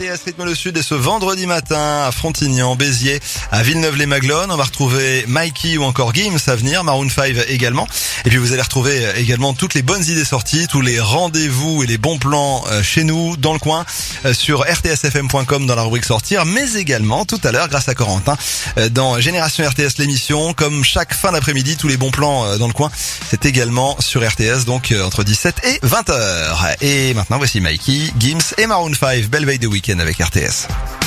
RTS Rythme le Sud et ce vendredi matin à Frontignan, Béziers, à Villeneuve-les-Maglones. On va retrouver Mikey ou encore Gims à venir, Maroon 5 également. Et puis vous allez retrouver également toutes les bonnes idées sorties, tous les rendez-vous et les bons plans chez nous, dans le coin, sur rtsfm.com dans la rubrique sortir, mais également tout à l'heure grâce à Corentin dans Génération RTS l'émission, comme chaque fin d'après-midi, tous les bons plans dans le coin, c'est également sur RTS, donc entre 17 et 20h. Et maintenant voici Mikey, Gims et Maroon 5, belle veille de week-end avec RTS.